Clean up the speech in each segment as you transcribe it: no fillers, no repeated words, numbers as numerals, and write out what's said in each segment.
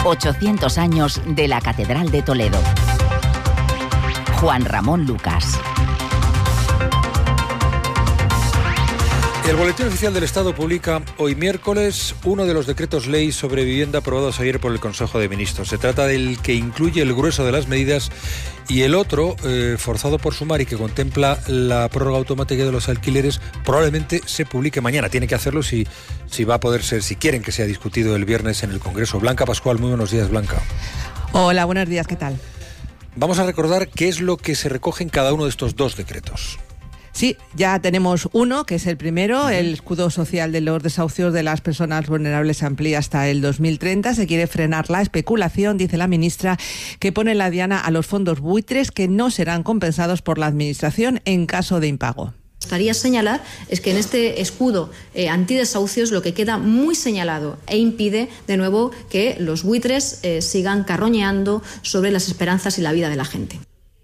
800 años de la Catedral de Toledo. Juan Ramón Lucas. El Boletín Oficial del Estado publica hoy miércoles uno de los decretos ley sobre vivienda aprobados ayer por el Consejo de Ministros. Se trata del que incluye el grueso de las medidas y el otro, forzado por sumar y que contempla la prórroga automática de los alquileres, probablemente se publique mañana. Tiene que hacerlo si va a poder ser, si quieren que sea discutido el viernes en el Congreso. Blanca Pascual, muy buenos días, Blanca. Hola, buenos días, ¿qué tal? Vamos a recordar qué es lo que se recoge en cada uno de estos dos decretos. Sí, ya tenemos uno, que es el primero, el escudo social de los desahucios de las personas vulnerables se amplía hasta el 2030. Se quiere frenar la especulación, dice la ministra, que pone la diana a los fondos buitres que no serán compensados por la Administración en caso de impago. Me gustaría señalar es que en este escudo antidesahucios lo que queda muy señalado e impide de nuevo que los buitres sigan carroñeando sobre las esperanzas y la vida de la gente.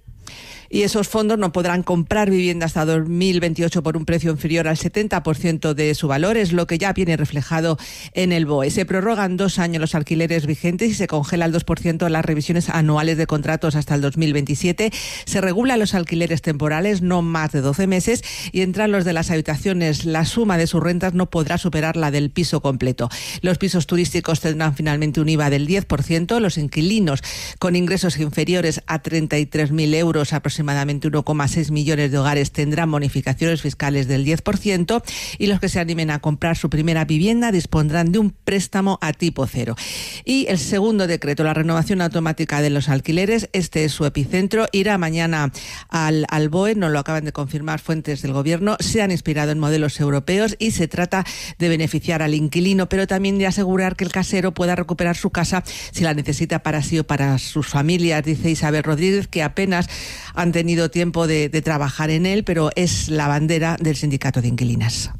Y esos fondos no podrán comprar vivienda hasta 2028 por un precio inferior al 70% de su valor, es lo que ya viene reflejado en el BOE. Se prorrogan 2 años los alquileres vigentes y se congela el 2% las revisiones anuales de contratos hasta el 2027. Se regulan los alquileres temporales, no más de 12 meses, y entran los de las habitaciones. La suma de sus rentas no podrá superar la del piso completo. Los pisos turísticos tendrán finalmente un IVA del 10%. Los inquilinos con ingresos inferiores a 33.000 euros, aproximadamente 1,6 millones de hogares, tendrán bonificaciones fiscales del 10%, y los que se animen a comprar su primera vivienda dispondrán de un préstamo a tipo cero. Y el segundo decreto, la renovación automática de los alquileres, este es su epicentro, irá mañana al BOE, nos lo acaban de confirmar fuentes del Gobierno. Se han inspirado en modelos europeos y se trata de beneficiar al inquilino, pero también de asegurar que el casero pueda recuperar su casa si la necesita para sí o para sus familias, dice Isabel Rodríguez, que apenas han tenido tiempo de trabajar en él, pero es la bandera del sindicato de inquilinas.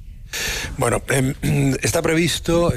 Bueno, está previsto,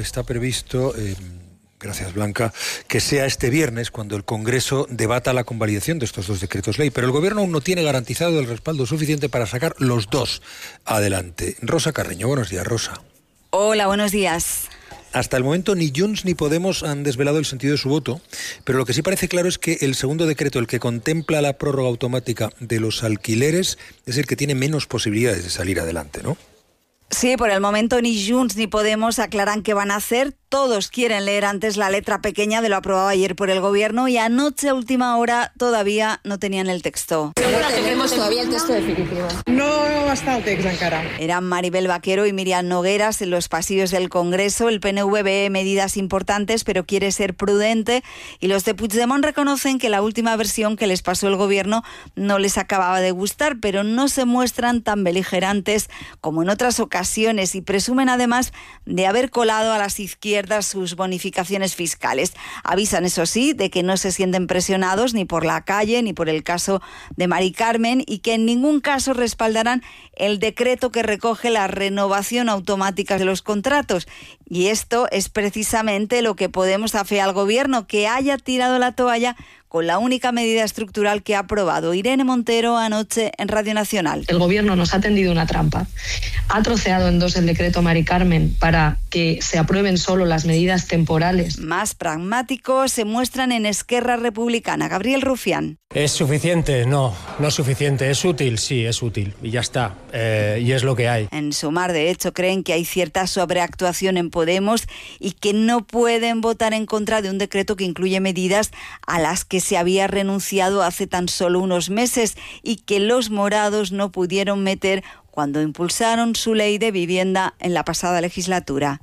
gracias Blanca, que sea este viernes cuando el Congreso debata la convalidación de estos dos decretos ley, pero el Gobierno aún no tiene garantizado el respaldo suficiente para sacar los dos adelante. Rosa Carreño, buenos días, Rosa. Hola, buenos días. Hasta el momento ni Junts ni Podemos han desvelado el sentido de su voto, pero lo que sí parece claro es que el segundo decreto, el que contempla la prórroga automática de los alquileres, es el que tiene menos posibilidades de salir adelante, ¿no? Sí, por el momento ni Junts ni Podemos aclaran qué van a hacer. Todos quieren leer antes la letra pequeña de lo aprobado ayer por el Gobierno, y anoche a última hora todavía no tenían el texto. No tenemos todavía el texto definitivo. No ha estat el text encara. Eran Maribel Vaquero y Miriam Nogueras en los pasillos del Congreso. El PNV ve medidas importantes, pero quiere ser prudente, y los de Puigdemont reconocen que la última versión que les pasó el Gobierno no les acababa de gustar, pero no se muestran tan beligerantes como en otras ocasiones, y presumen además de haber colado a las izquierdas sus bonificaciones fiscales. Avisan, eso sí, de que no se sienten presionados ni por la calle ni por el caso de Mari Carmen, y que en ningún caso respaldarán el decreto que recoge la renovación automática de los contratos. Y esto es precisamente lo que Podemos afea al Gobierno, que haya tirado la toalla con la única medida estructural que ha aprobado. Irene Montero anoche en Radio Nacional. El Gobierno nos ha tendido una trampa. Ha troceado en dos el decreto Mari Carmen para que se aprueben solo las medidas temporales. Más pragmáticos se muestran en Esquerra Republicana. Gabriel Rufián. ¿Es suficiente? No, no es suficiente. ¿Es útil? Sí, es útil. Y ya está. Y es lo que hay. En Sumar, de hecho, creen que hay cierta sobreactuación en Podemos y que no pueden votar en contra de un decreto que incluye medidas a las que se había renunciado hace tan solo unos meses y que los morados no pudieron meter cuando impulsaron su ley de vivienda en la pasada legislatura.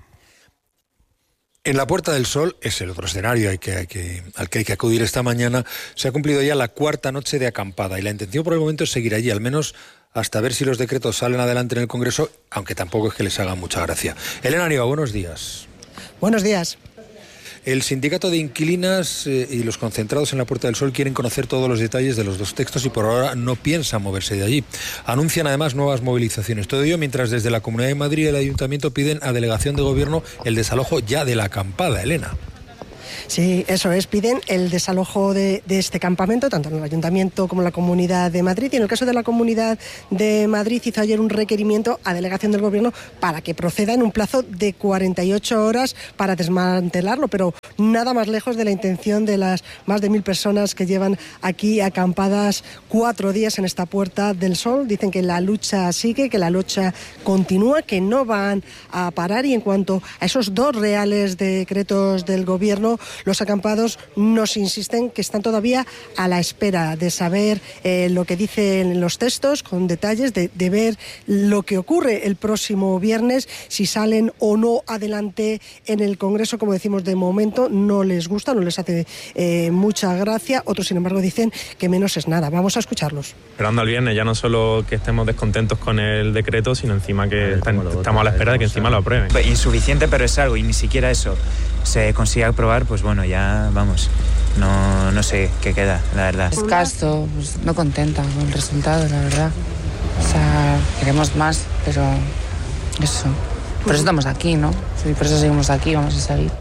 En la Puerta del Sol es el otro escenario al que hay que acudir esta mañana. Se ha cumplido ya la cuarta noche de acampada y la intención por el momento es seguir allí, al menos hasta ver si los decretos salen adelante en el Congreso, aunque tampoco es que les haga mucha gracia. Elena Nieva, buenos días. Buenos días. El sindicato de inquilinas y los concentrados en la Puerta del Sol quieren conocer todos los detalles de los dos textos y por ahora no piensan moverse de allí. Anuncian además nuevas movilizaciones. Todo ello mientras desde la Comunidad de Madrid y el Ayuntamiento piden a Delegación de Gobierno el desalojo ya de la acampada. Elena. Sí, eso es. Piden el desalojo de este campamento, tanto en el Ayuntamiento como en la Comunidad de Madrid. Y en el caso de la Comunidad de Madrid hizo ayer un requerimiento a delegación del Gobierno para que proceda en un plazo de 48 horas para desmantelarlo, pero nada más lejos de la intención de las más de 1.000 personas que llevan aquí acampadas 4 días en esta Puerta del Sol. Dicen que la lucha sigue, que la lucha continúa, que no van a parar. Y en cuanto a esos 2 reales decretos del Gobierno, los acampados nos insisten que están todavía a la espera de saber lo que dicen los textos, con detalles, de ver lo que ocurre el próximo viernes, si salen o no adelante en el Congreso. Como decimos, de momento no les gusta, no les hace mucha gracia. Otros, sin embargo, dicen que menos es nada. Vamos a escucharlos. Esperando al viernes, ya no solo que estemos descontentos con el decreto, sino encima que estamos a la espera de que encima lo aprueben. Insuficiente, pero es algo, y ni siquiera eso se consigue aprobar, pues bueno, ya vamos, no sé qué queda, la verdad. Escaso, pues no contenta con el resultado, la verdad. O sea, queremos más, pero eso. Por eso estamos aquí, ¿no? Sí, por eso seguimos aquí, vamos a seguir.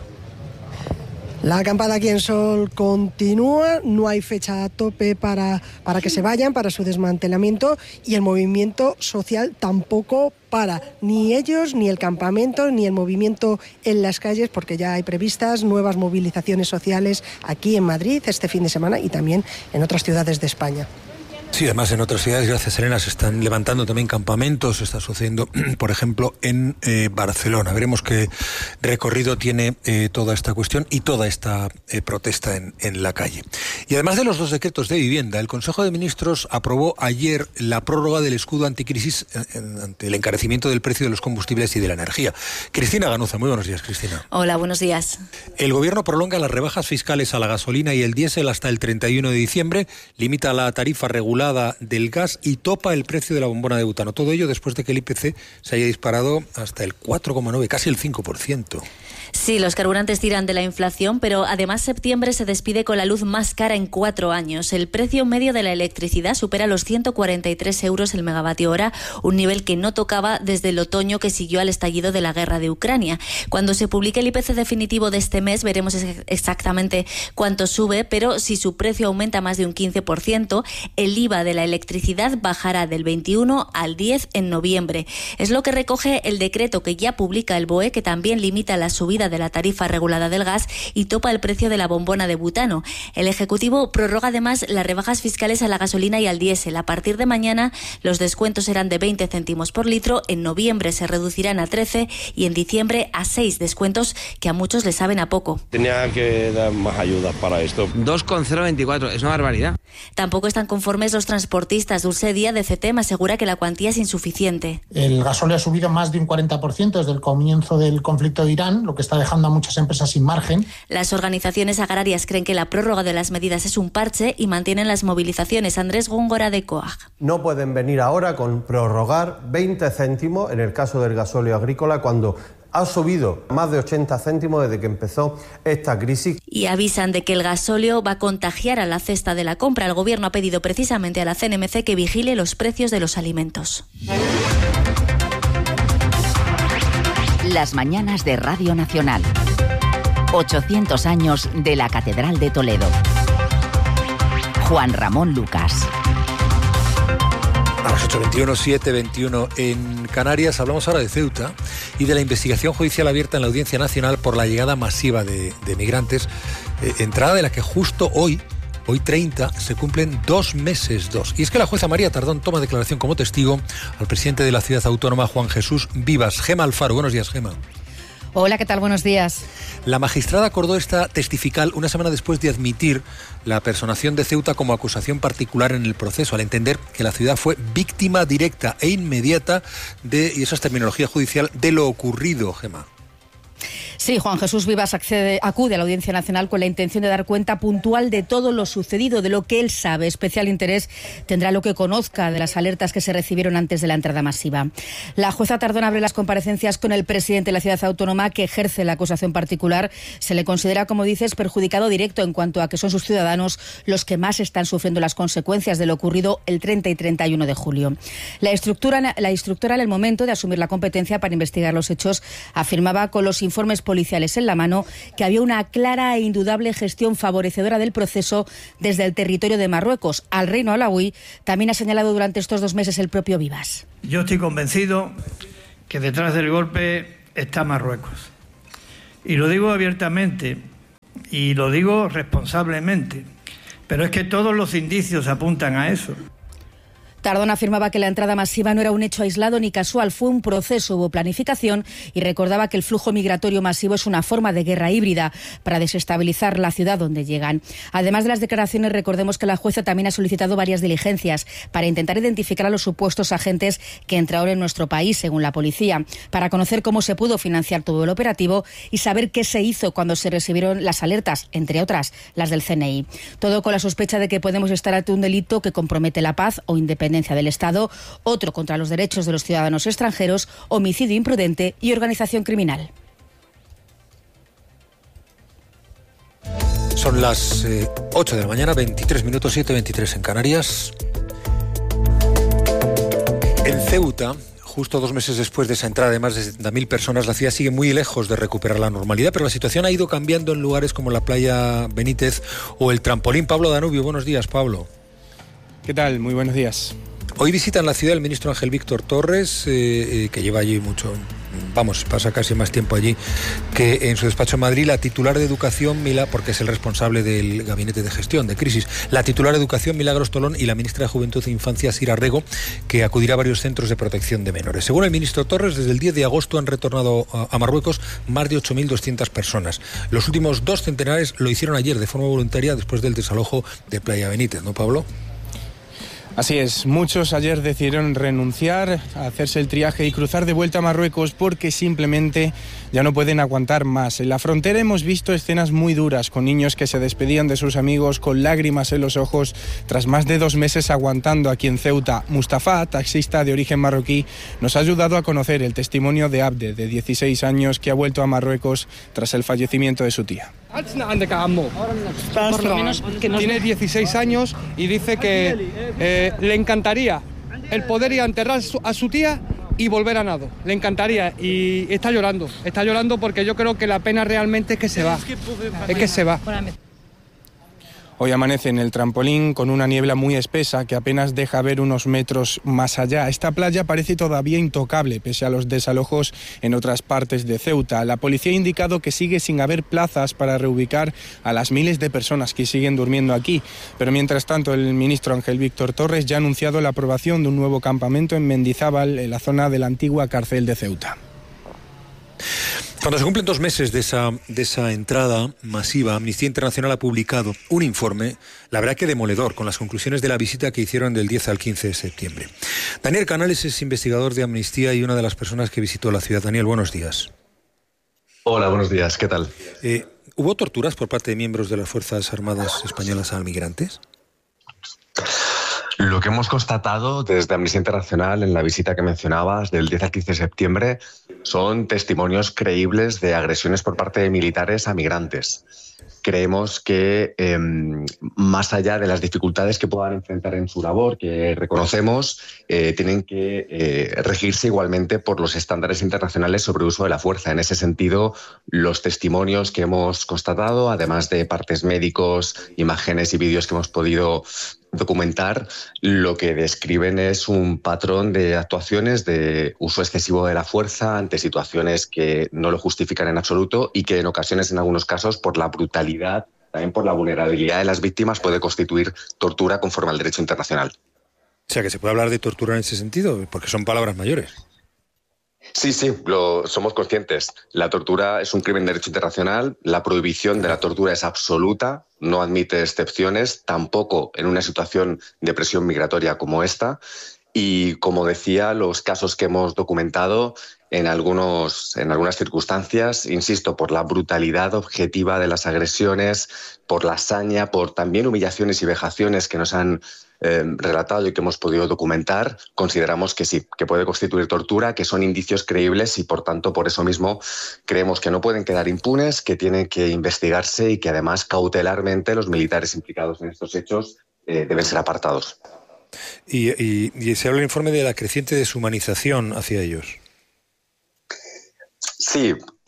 La acampada aquí en Sol continúa, no hay fecha a tope para que se vayan, para su desmantelamiento, y el movimiento social tampoco para, ni ellos, ni el campamento, ni el movimiento en las calles, porque ya hay previstas nuevas movilizaciones sociales aquí en Madrid este fin de semana y también en otras ciudades de España. Sí, además en otras ciudades, gracias Elena, se están levantando también campamentos. Está sucediendo, por ejemplo, en Barcelona. Veremos qué recorrido tiene toda esta cuestión y toda esta protesta en la calle. Y además de los 2 decretos de vivienda, el Consejo de Ministros aprobó ayer la prórroga del escudo anticrisis ante el encarecimiento del precio de los combustibles y de la energía. Cristina Ganuza, muy buenos días, Cristina. Hola, buenos días. El Gobierno prolonga las rebajas fiscales a la gasolina y el diésel hasta el 31 de diciembre, limita la tarifa regulada del gas y topa el precio de la bombona de butano. Todo ello después de que el IPC se haya disparado hasta el 4,9, casi el 5%. Sí, los carburantes tiran de la inflación, pero además septiembre se despide con la luz más cara en 4 años. El precio medio de la electricidad supera los 143 euros el megavatio hora, un nivel que no tocaba desde el otoño que siguió al estallido de la guerra de Ucrania. Cuando se publique el IPC definitivo de este mes veremos exactamente cuánto sube, pero si su precio aumenta más de un 15%, el IVA de la electricidad bajará del 21 al 10 en noviembre. Es lo que recoge el decreto que ya publica el BOE, que también limita la subida de la tarifa regulada del gas y topa el precio de la bombona de butano. El Ejecutivo prorroga además las rebajas fiscales a la gasolina y al diésel. A partir de mañana los descuentos serán de 20 céntimos por litro, en noviembre se reducirán a 13 y en diciembre a 6, descuentos que a muchos les saben a poco. Tenía que dar más ayuda para esto. 2,024, es una barbaridad. Tampoco están conformes los transportistas. Dulce Díaz de CETEM asegura que la cuantía es insuficiente. El gasóleo ha subido más de un 40% desde el comienzo del conflicto de Irán, lo que está dejando a muchas empresas sin margen. Las organizaciones agrarias creen que la prórroga de las medidas es un parche y mantienen las movilizaciones. Andrés Góngora de COAG. No pueden venir ahora con prorrogar 20 céntimos en el caso del gasóleo agrícola cuando ha subido más de 80 céntimos desde que empezó esta crisis. Y avisan de que el gasóleo va a contagiar a la cesta de la compra. El Gobierno ha pedido precisamente a la CNMC que vigile los precios de los alimentos. Las mañanas de Radio Nacional. 800 años de la Catedral de Toledo. Juan Ramón Lucas. A las 8:21, 7:21 en Canarias. Hablamos ahora de Ceuta y de la investigación judicial abierta en la Audiencia Nacional por la llegada masiva de migrantes, entrada de la que justo hoy 30, se cumplen 2 meses. Y es que la jueza María Tardón toma declaración como testigo al presidente de la ciudad autónoma, Juan Jesús Vivas. Gema Alfaro, buenos días, Gema. Hola, ¿qué tal? Buenos días. La magistrada acordó esta testifical una semana después de admitir la personación de Ceuta como acusación particular en el proceso, al entender que la ciudad fue víctima directa e inmediata de, y esa es terminología judicial, de lo ocurrido, Gema. Sí, Juan Jesús Vivas acude a la Audiencia Nacional con la intención de dar cuenta puntual de todo lo sucedido, de lo que él sabe. Especial interés tendrá lo que conozca de las alertas que se recibieron antes de la entrada masiva. La jueza Tardón abre las comparecencias con el presidente de la ciudad autónoma que ejerce la acusación particular. Se le considera, como dices, perjudicado directo en cuanto a que son sus ciudadanos los que más están sufriendo las consecuencias de lo ocurrido el 30 y 31 de julio. La instructora en el momento de asumir la competencia para investigar los hechos afirmaba con los informes policiales en la mano que había una clara e indudable gestión favorecedora del proceso desde el territorio de Marruecos al reino alauí, también ha señalado durante estos 2 meses el propio Vivas. Yo estoy convencido que detrás del golpe está Marruecos. Y lo digo abiertamente y lo digo responsablemente, pero es que todos los indicios apuntan a eso. Tardón afirmaba que la entrada masiva no era un hecho aislado ni casual, fue un proceso, hubo planificación, y recordaba que el flujo migratorio masivo es una forma de guerra híbrida para desestabilizar la ciudad donde llegan. Además de las declaraciones, recordemos que la jueza también ha solicitado varias diligencias para intentar identificar a los supuestos agentes que entraron en nuestro país, según la policía, para conocer cómo se pudo financiar todo el operativo y saber qué se hizo cuando se recibieron las alertas, entre otras las del CNI. Todo con la sospecha de que podemos estar ante un delito que compromete la paz o independencia del Estado, otro contra los derechos de los ciudadanos extranjeros, homicidio imprudente y organización criminal. Son las 8 de la mañana, 23 minutos, 7:23 en Canarias. En Ceuta, justo 2 meses después de esa entrada de más de 70.000 personas, la ciudad sigue muy lejos de recuperar la normalidad, pero la situación ha ido cambiando en lugares como la playa Benítez o el trampolín. Pablo Danubio, buenos días, Pablo. ¿Qué tal? Muy buenos días. Hoy visita en la ciudad el ministro Ángel Víctor Torres, que lleva allí mucho, pasa casi más tiempo allí que en su despacho en Madrid, la titular de Educación, porque es el responsable del Gabinete de Gestión de Crisis, la titular de Educación, Milagros Tolón, y la ministra de Juventud e Infancia, Sira Rego, que acudirá a varios centros de protección de menores. Según el ministro Torres, desde el 10 de agosto han retornado a Marruecos más de 8.200 personas. Los últimos 2 centenares lo hicieron ayer de forma voluntaria después del desalojo de Playa Benítez, ¿no, Pablo? Así es, muchos ayer decidieron renunciar a hacerse el triaje y cruzar de vuelta a Marruecos porque simplemente ya no pueden aguantar más. En la frontera hemos visto escenas muy duras, con niños que se despedían de sus amigos con lágrimas en los ojos tras más de 2 meses aguantando aquí en Ceuta. Mustafa, taxista de origen marroquí, nos ha ayudado a conocer el testimonio de Abde, de 16 años, que ha vuelto a Marruecos tras el fallecimiento de su tía. Por lo menos que tiene 16 años y dice que le encantaría el poder ir a enterrar a su tía y volver a nado. Le encantaría y está llorando porque yo creo que la pena realmente es que se va. Es que se va. Hoy amanece en el trampolín con una niebla muy espesa que apenas deja ver unos metros más allá. Esta playa parece todavía intocable pese a los desalojos en otras partes de Ceuta. La policía ha indicado que sigue sin haber plazas para reubicar a las miles de personas que siguen durmiendo aquí. Pero mientras tanto, el ministro Ángel Víctor Torres ya ha anunciado la aprobación de un nuevo campamento en Mendizábal, en la zona de la antigua cárcel de Ceuta. Cuando se cumplen 2 meses de esa entrada masiva, Amnistía Internacional ha publicado un informe, la verdad que demoledor, con las conclusiones de la visita que hicieron del 10 al 15 de septiembre. Daniel Canales es investigador de Amnistía y una de las personas que visitó la ciudad. Daniel, buenos días. Hola, buenos días, ¿qué tal? ¿Hubo torturas por parte de miembros de las Fuerzas Armadas españolas a migrantes? Lo que hemos constatado desde Amnistía Internacional en la visita que mencionabas del 10 al 15 de septiembre son testimonios creíbles de agresiones por parte de militares a migrantes. Creemos que más allá de las dificultades que puedan enfrentar en su labor, que reconocemos, tienen que regirse igualmente por los estándares internacionales sobre uso de la fuerza. En ese sentido, los testimonios que hemos constatado, además de partes médicos, imágenes y vídeos que hemos podido documentar, lo que describen es un patrón de actuaciones de uso excesivo de la fuerza ante situaciones que no lo justifican en absoluto y que en ocasiones, en algunos casos, por la brutalidad, también por la vulnerabilidad de las víctimas, puede constituir tortura conforme al derecho internacional. O sea, que se puede hablar de tortura en ese sentido, porque son palabras mayores. Sí, somos conscientes. La tortura es un crimen de derecho internacional, la prohibición de la tortura es absoluta, no admite excepciones, tampoco en una situación de presión migratoria como esta. Y como decía, los casos que hemos documentado en algunas circunstancias, insisto, por la brutalidad objetiva de las agresiones, por la saña, por también humillaciones y vejaciones que nos han relatado y que hemos podido documentar, consideramos que sí, que puede constituir tortura, que son indicios creíbles y por tanto por eso mismo creemos que no pueden quedar impunes, que tienen que investigarse y que además cautelarmente los militares implicados en estos hechos deben ser apartados. Y se habla en el informe de la creciente deshumanización hacia ellos. Sí,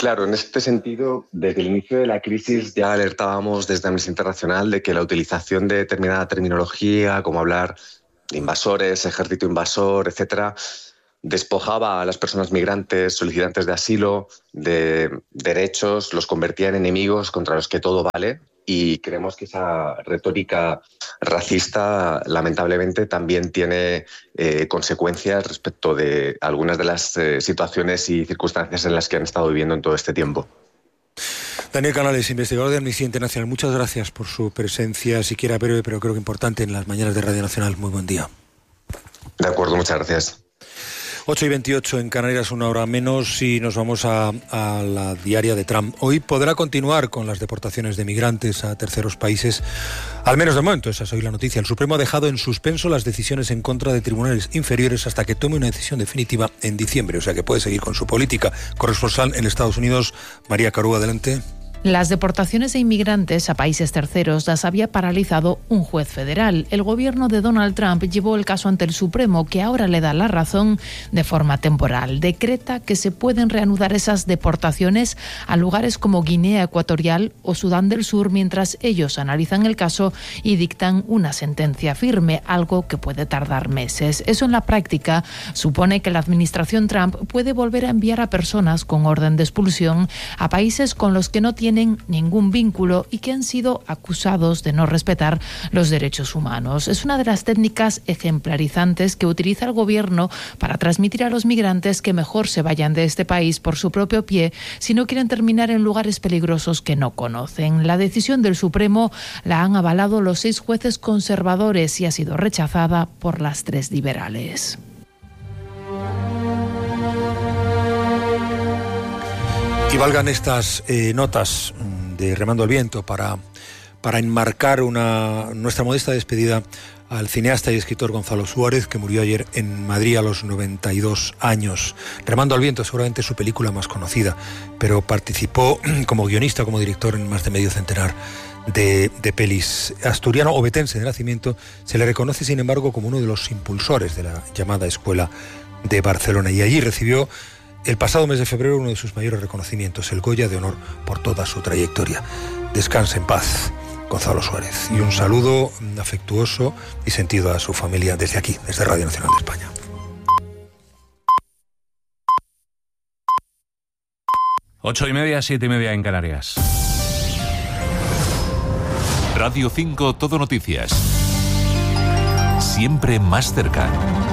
Claro, en este sentido, desde el inicio de la crisis ya alertábamos desde Amnistía Internacional de que la utilización de determinada terminología, como hablar de invasores, ejército invasor, etcétera, despojaba a las personas migrantes, solicitantes de asilo, de derechos, los convertía en enemigos contra los que todo vale. Y creemos que esa retórica racista, lamentablemente, también tiene consecuencias respecto de algunas de las situaciones y circunstancias en las que han estado viviendo en todo este tiempo. Daniel Canales, investigador de Amnistía Internacional, muchas gracias por su presencia, siquiera breve, pero creo que importante, en las mañanas de Radio Nacional. Muy buen día. De acuerdo, muchas gracias. 8:28 en Canarias, una hora menos, y nos vamos a la diaria de Trump. Hoy podrá continuar con las deportaciones de migrantes a terceros países, al menos de momento. Esa es hoy la noticia. El Supremo ha dejado en suspenso las decisiones en contra de tribunales inferiores hasta que tome una decisión definitiva en diciembre, o sea que puede seguir con su política. Corresponsal en Estados Unidos, María Carú, adelante. Las deportaciones de inmigrantes a países terceros las había paralizado un juez federal. El gobierno de Donald Trump llevó el caso ante el Supremo, que ahora le da la razón de forma temporal. Decreta que se pueden reanudar esas deportaciones a lugares como Guinea Ecuatorial o Sudán del Sur mientras ellos analizan el caso y dictan una sentencia firme, algo que puede tardar meses. Eso en la práctica supone que la administración Trump puede volver a enviar a personas con orden de expulsión a países con los que no tienen ningún vínculo y que han sido acusados de no respetar los derechos humanos. Es una de las técnicas ejemplarizantes que utiliza el gobierno para transmitir a los migrantes que mejor se vayan de este país por su propio pie si no quieren terminar en lugares peligrosos que no conocen. La decisión del Supremo la han avalado los 6 jueces conservadores y ha sido rechazada por las 3 liberales. Y valgan estas notas de Remando al Viento para enmarcar nuestra modesta despedida al cineasta y escritor Gonzalo Suárez, que murió ayer en Madrid a los 92 años. Remando al Viento, seguramente su película más conocida, pero participó como guionista, como director en más de medio centenar de pelis. Asturiano obetense de nacimiento, se le reconoce, sin embargo, como uno de los impulsores de la llamada Escuela de Barcelona, y allí recibió el pasado mes de febrero uno de sus mayores reconocimientos, el Goya de Honor, por toda su trayectoria. Descanse en paz, Gonzalo Suárez. Y un saludo afectuoso y sentido a su familia desde aquí, desde Radio Nacional de España. 8:30, 7:30 en Canarias. Radio 5 Todo Noticias. Siempre más cerca.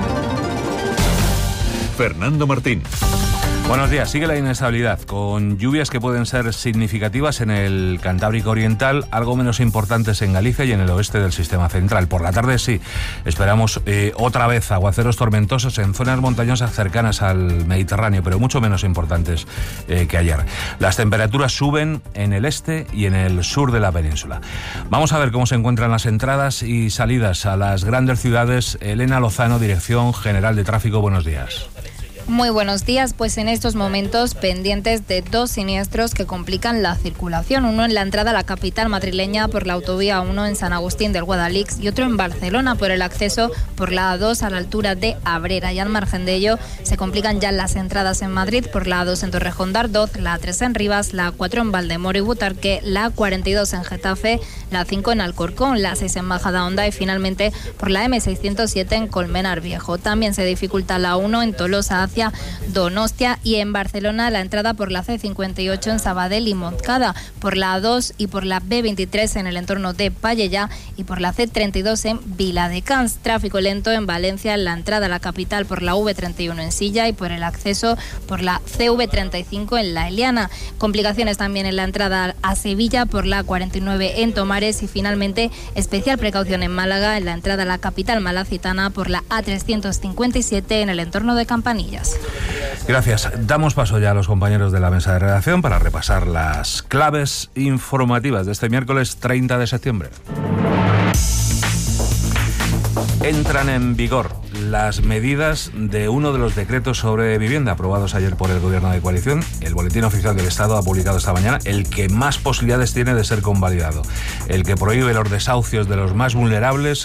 Fernando Martín. Buenos días. Sigue la inestabilidad, con lluvias que pueden ser significativas en el Cantábrico Oriental, algo menos importantes en Galicia y en el oeste del sistema central. Por la tarde sí, esperamos otra vez aguaceros tormentosos en zonas montañosas cercanas al Mediterráneo, pero mucho menos importantes que ayer. Las temperaturas suben en el este y en el sur de la península. Vamos a ver cómo se encuentran las entradas y salidas a las grandes ciudades. Elena Lozano, Dirección General de Tráfico, buenos días. Muy buenos días, pues en estos momentos pendientes de 2 siniestros que complican la circulación. Uno en la entrada a la capital madrileña por la autovía 1 en San Agustín del Guadalix y otro en Barcelona por el acceso por la A2 a la altura de Abrera. Y al margen de ello se complican ya las entradas en Madrid por la A2 en Torrejón de Ardoz, la A3 en Rivas, la A4 en Valdemoro y Butarque, la A42 en Getafe, la A5 en Alcorcón, la A6 en Majadahonda y finalmente por la M607 en Colmenar Viejo. También se dificulta la A1 en Tolosa hacia Donostia y en Barcelona la entrada por la C58 en Sabadell y Montcada, por la A2 y por la B23 en el entorno de Pallellá y por la C32 en Viladecans. Tráfico lento en Valencia en la entrada a la capital por la V31 en Silla y por el acceso por la CV35 en La Eliana. Complicaciones también en la entrada a Sevilla por la 49 en Tomares y finalmente especial precaución en Málaga en la entrada a la capital malacitana por la A357 en el entorno de Campanillas. Gracias. Damos paso ya a los compañeros de la mesa de redacción para repasar las claves informativas de este miércoles 30 de septiembre. Entran en vigor las medidas de uno de los decretos sobre vivienda aprobados ayer por el Gobierno de coalición. El Boletín Oficial del Estado ha publicado esta mañana el que más posibilidades tiene de ser convalidado, el que prohíbe los desahucios de los más vulnerables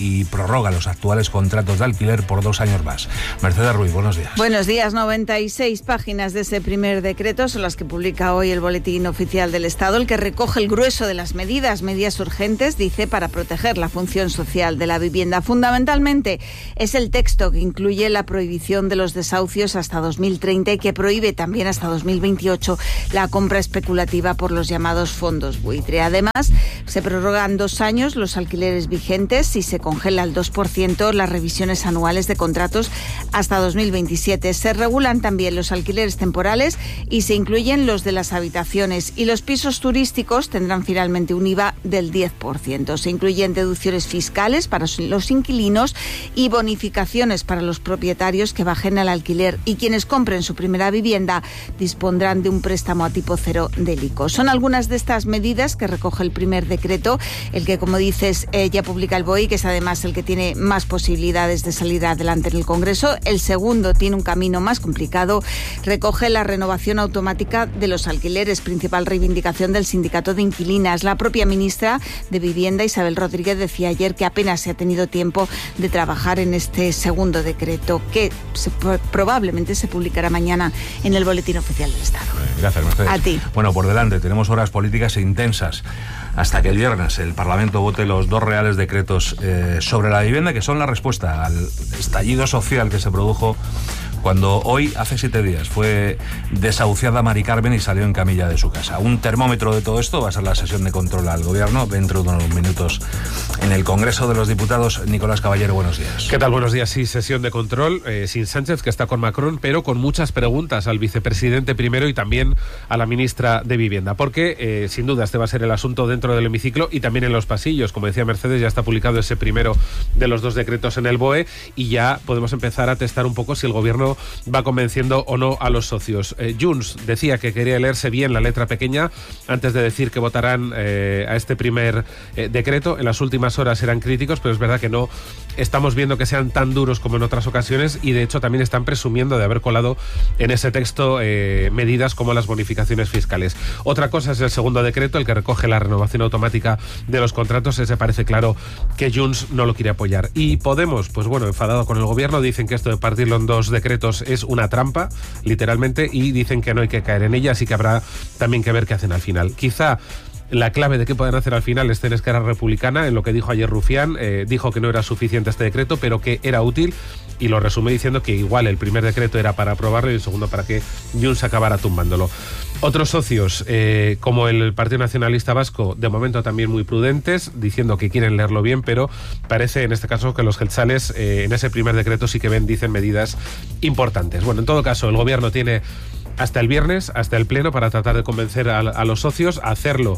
y prorroga los actuales contratos de alquiler por 2 años más. Mercedes Ruiz, buenos días. Buenos días. 96 páginas de ese primer decreto son las que publica hoy el Boletín Oficial del Estado, el que recoge el grueso de las medidas urgentes, dice, para proteger la función social de la vivienda. Fundamentalmente es el texto que incluye la prohibición de los desahucios hasta 2030 y que prohíbe también hasta 2028 la compra especulativa por los llamados fondos buitre. Además, se prorrogan 2 años los alquileres vigentes y se congela al 2% las revisiones anuales de contratos hasta 2027. Se regulan también los alquileres temporales y se incluyen los de las habitaciones, y los pisos turísticos tendrán finalmente un IVA del 10%. Se incluyen deducciones fiscales para los inquilinos y bonificaciones para los propietarios que bajen el alquiler, y quienes compren su primera vivienda dispondrán de un préstamo a tipo cero del ICO. Son algunas de estas medidas que recoge el primer decreto, el que, como dices, ya publica el BOE, que es además el que tiene más posibilidades de salir adelante en el Congreso. El segundo tiene un camino más complicado. Recoge la renovación automática de los alquileres, principal reivindicación del sindicato de inquilinas. La propia ministra de Vivienda, Isabel Rodríguez, decía ayer que apenas se ha tenido tiempo de trabajar en este segundo decreto, que probablemente se publicará mañana en el Boletín Oficial del Estado. Gracias, Mercedes. A ti. Bueno, por delante tenemos horas políticas intensas hasta que el viernes el Parlamento vote los 2 reales decretos sobre la vivienda, que son la respuesta al estallido social que se produjo cuando hoy, hace 7 días, fue desahuciada Mari Carmen y salió en camilla de su casa. Un termómetro de todo esto va a ser la sesión de control al Gobierno dentro de unos minutos en el Congreso de los Diputados. Nicolás Caballero, buenos días. ¿Qué tal? Buenos días. Sí, sesión de control sin Sánchez, que está con Macron, pero con muchas preguntas al vicepresidente primero y también a la ministra de Vivienda, porque sin duda este va a ser el asunto dentro del hemiciclo y también en los pasillos. Como decía Mercedes, ya está publicado ese primero de los 2 decretos en el BOE y ya podemos empezar a testar un poco si el Gobierno va convenciendo o no a los socios. Junts decía que quería leerse bien la letra pequeña antes de decir que votarán a este primer decreto. En las últimas horas eran críticos, pero es verdad que no estamos viendo que sean tan duros como en otras ocasiones, y de hecho también están presumiendo de haber colado en ese texto medidas como las bonificaciones fiscales. Otra cosa es el segundo decreto, el que recoge la renovación automática de los contratos. Ese parece claro que Junts no lo quiere apoyar. Y Podemos, pues bueno, enfadado con el Gobierno, dicen que esto de partirlo en 2 decretos es una trampa, literalmente, y dicen que no hay que caer en ella, así que habrá también que ver qué hacen al final. Quizá la clave de qué pueden hacer al final esté en Esquerra Republicana, en lo que dijo ayer Rufián. Dijo que no era suficiente este decreto, pero que era útil, y lo resume diciendo que igual el primer decreto era para aprobarlo y el segundo para que Junts acabara tumbándolo. Otros socios, como el Partido Nacionalista Vasco, de momento también muy prudentes, diciendo que quieren leerlo bien, pero parece en este caso que los jeltzales en ese primer decreto sí que dicen medidas importantes. Bueno, en todo caso, el Gobierno tiene hasta el viernes, hasta el Pleno, para tratar de convencer a los socios. Hacerlo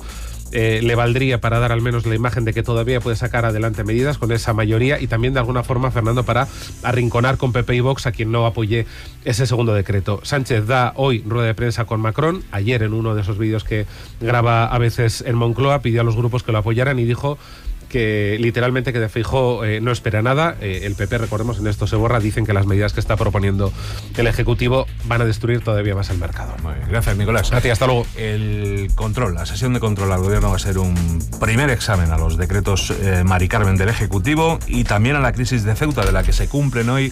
le valdría para dar al menos la imagen de que todavía puede sacar adelante medidas con esa mayoría, y también de alguna forma, Fernando, para arrinconar con PP y Vox a quien no apoye ese segundo decreto. Sánchez da hoy rueda de prensa con Macron. Ayer, en uno de esos vídeos que graba a veces en Moncloa, pidió a los grupos que lo apoyaran y dijo que literalmente que de Feijóo no espera nada. El PP, recordemos, en esto se borra, dicen que las medidas que está proponiendo el Ejecutivo van a destruir todavía más el mercado. Muy bien, gracias, Nicolás. A ti, hasta luego. El control, la sesión de control al Gobierno va a ser un primer examen a los decretos Mari Carmen del Ejecutivo y también a la crisis de Ceuta, de la que se cumplen hoy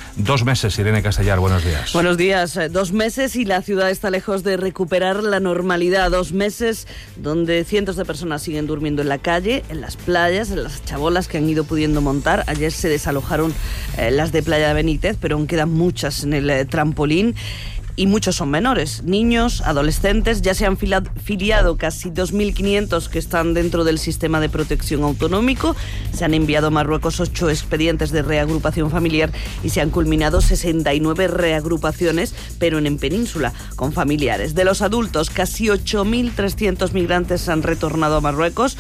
2 meses. Irene Castellar, buenos días. Buenos días. 2 meses y la ciudad está lejos de recuperar la normalidad. 2 meses donde cientos de personas siguen durmiendo en la calle, en las playas, en las chabolas que han ido pudiendo montar. Ayer se desalojaron las de Playa de Benítez, pero aún quedan muchas en el trampolín. Y muchos son menores, niños, adolescentes. Ya se han filiado casi 2.500 que están dentro del sistema de protección autonómico. Se han enviado a Marruecos 8 expedientes de reagrupación familiar y se han culminado 69 reagrupaciones, pero en península, con familiares. De los adultos, casi 8.300 migrantes han retornado a Marruecos,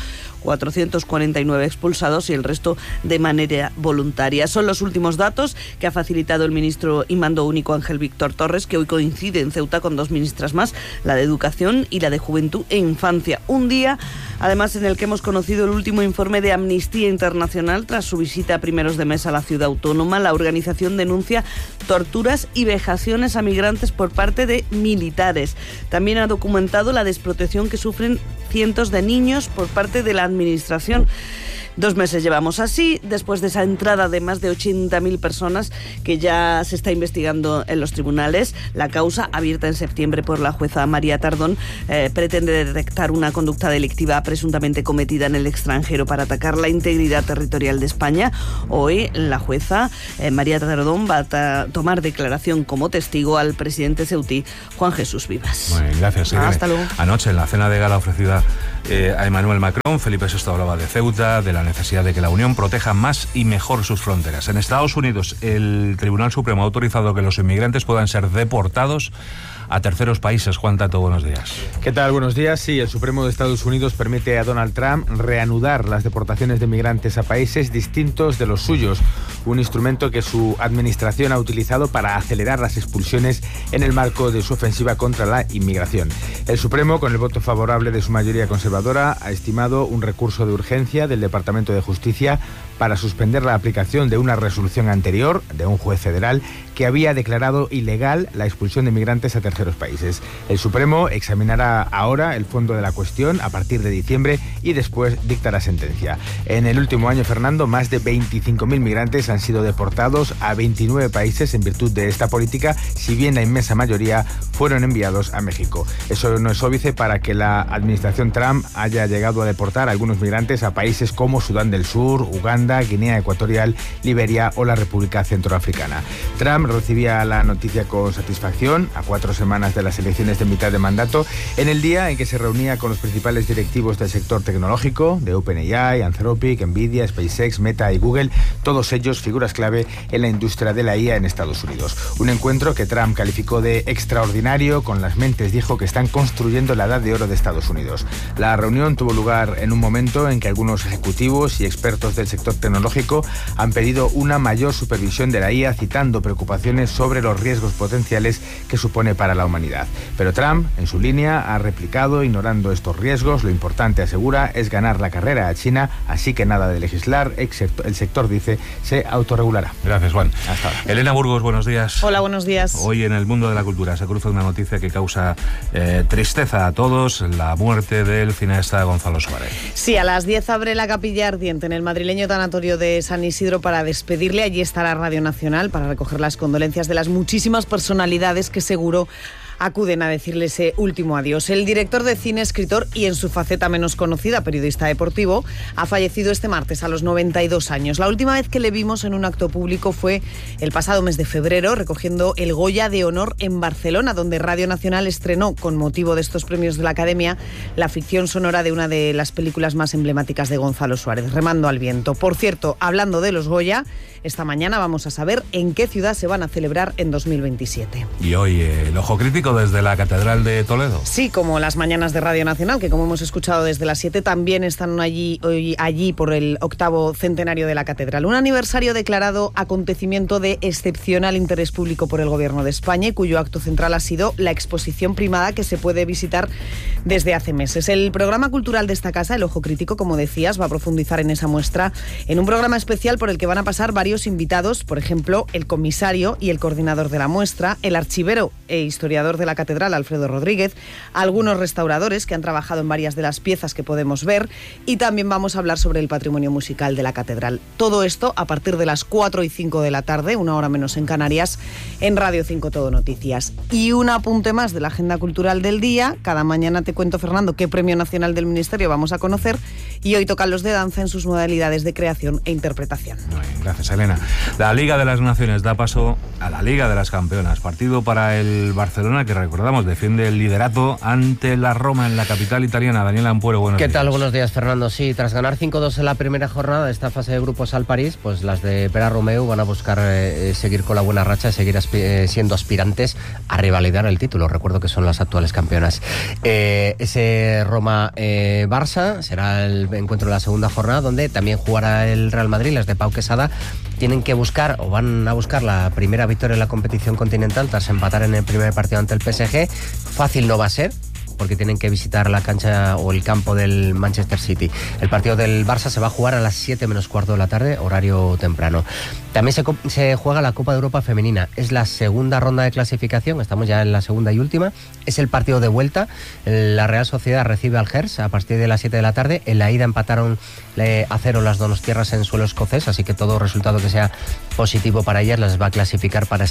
449 expulsados y el resto de manera voluntaria. Son los últimos datos que ha facilitado el ministro y mando único Ángel Víctor Torres, que hoy coincide en Ceuta con 2 ministras más, la de Educación y la de Juventud e Infancia. Un día, además, en el que hemos conocido el último informe de Amnistía Internacional tras su visita a primeros de mes a la ciudad autónoma. La organización denuncia torturas y vejaciones a migrantes por parte de militares. También ha documentado la desprotección que sufren cientos de niños por parte de la administración. 2 meses llevamos así, después de esa entrada de más de 80.000 personas que ya se está investigando en los tribunales. La causa, abierta en septiembre por la jueza María Tardón, pretende detectar una conducta delictiva presuntamente cometida en el extranjero para atacar la integridad territorial de España. Hoy la jueza María Tardón va a tomar declaración como testigo al presidente ceutí, Juan Jesús Vivas. Muy bien, gracias. Hasta luego. Anoche, en la cena de gala ofrecida a Emmanuel Macron, Felipe VI hablaba de Ceuta, de la necesidad de que la Unión proteja más y mejor sus fronteras. En Estados Unidos, el Tribunal Supremo ha autorizado que los inmigrantes puedan ser deportados a terceros países. Juan Tato, buenos días. ¿Qué tal? Buenos días. Sí, el Supremo de Estados Unidos permite a Donald Trump reanudar las deportaciones de migrantes a países distintos de los suyos, un instrumento que su administración ha utilizado para acelerar las expulsiones en el marco de su ofensiva contra la inmigración. El Supremo, con el voto favorable de su mayoría conservadora, ha estimado un recurso de urgencia del Departamento de Justicia para suspender la aplicación de una resolución anterior de un juez federal que había declarado ilegal la expulsión de migrantes a terceros países. El Supremo examinará ahora el fondo de la cuestión a partir de diciembre y después dictará sentencia. En el último año, Fernando, más de 25.000 migrantes han sido deportados a 29 países en virtud de esta política, si bien la inmensa mayoría fueron enviados a México. Eso no es óbice para que la administración Trump haya llegado a deportar a algunos migrantes a países como Sudán del Sur, Uganda, Guinea Ecuatorial, Liberia o la República Centroafricana. Trump recibía la noticia con satisfacción a 4 semanas de las elecciones de mitad de mandato, en el día en que se reunía con los principales directivos del sector tecnológico, de OpenAI, Anthropic, Nvidia, SpaceX, Meta y Google, todos ellos figuras clave en la industria de la IA en Estados Unidos. Un encuentro que Trump calificó de extraordinario, con las mentes, dijo, que están construyendo la edad de oro de Estados Unidos. La reunión tuvo lugar en un momento en que algunos ejecutivos y expertos del sector tecnológico han pedido una mayor supervisión de la IA, citando preocupaciones sobre los riesgos potenciales que supone para la humanidad. Pero Trump, en su línea, ha replicado, ignorando estos riesgos. Lo importante, asegura, es ganar la carrera a China, así que nada de legislar. El sector, dice, se autorregulará. Gracias, Juan. Hasta ahora. Elena Burgos, buenos días. Hola, buenos días. Hoy en el mundo de la cultura se cruza una noticia que causa tristeza a todos: la muerte del cineasta Gonzalo Suárez. Sí, a las 10 abre la Capilla Ardiente en el madrileño tanatorio de San Isidro para despedirle. Allí estará Radio Nacional para recoger las condolencias de las muchísimas personalidades que seguro acuden a decirle ese último adiós. El director de cine, escritor y, en su faceta menos conocida, periodista deportivo, ha fallecido este martes a los 92 años. La última vez que le vimos en un acto público fue el pasado mes de febrero, recogiendo el Goya de Honor en Barcelona, donde Radio Nacional estrenó, con motivo de estos premios de la Academia, la ficción sonora de una de las películas más emblemáticas de Gonzalo Suárez, Remando al viento. Por cierto, hablando de los Goya, esta mañana vamos a saber en qué ciudad se van a celebrar en 2027. Y hoy el ojo crítico desde la Catedral de Toledo. Sí, como las mañanas de Radio Nacional, que como hemos escuchado desde las 7, también están allí por el 8º centenario de la Catedral. Un aniversario declarado acontecimiento de excepcional interés público por el Gobierno de España, y cuyo acto central ha sido la exposición primada, que se puede visitar desde hace meses. El programa cultural de esta casa, El Ojo Crítico, como decías, va a profundizar en esa muestra en un programa especial por el que van a pasar varios invitados, por ejemplo, el comisario y el coordinador de la muestra, el archivero e historiador de la Catedral, Alfredo Rodríguez, algunos restauradores que han trabajado en varias de las piezas que podemos ver, y también vamos a hablar sobre el patrimonio musical de la Catedral. Todo esto a partir de las 4 y 5 de la tarde, una hora menos en Canarias, en Radio 5 Todo Noticias. Y un apunte más de la agenda cultural del día. Cada mañana te cuento, Fernando, qué premio nacional del Ministerio vamos a conocer, y hoy tocan los de danza en sus modalidades de creación e interpretación. Gracias, Elena. La Liga de las Naciones da paso a la Liga de las Campeonas. Partido para el Barcelona, que recordamos defiende el liderato ante la Roma en la capital italiana. Daniel Ampuero, buenos días. ¿Qué tal? Buenos días, Fernando. Sí, tras ganar 5-2 en la primera jornada de esta fase de grupos al París, pues las de Pere Romeu van a buscar seguir con la buena racha, seguir siendo aspirantes a revalidar el título. Recuerdo que son las actuales campeonas. Ese Roma-Barça será el encuentro de la segunda jornada, donde también jugará el Real Madrid. Las de Pau Quesada tienen que buscar, o van a buscar, la primera victoria en la competición continental tras empatar en el primer partido ante el PSG. Fácil no va a ser, porque tienen que visitar la cancha o el campo del Manchester City. El partido del Barça se va a jugar a las 7 menos cuarto de la tarde, horario temprano. También se juega la Copa de Europa Femenina. Es la segunda ronda de clasificación, estamos ya en la segunda y última. Es el partido de vuelta. La Real Sociedad recibe al Gers a partir de las 7 de la tarde. En la ida empataron a 0 las donostiarras en suelo escocés, así que todo resultado que sea positivo para ellas las va a clasificar para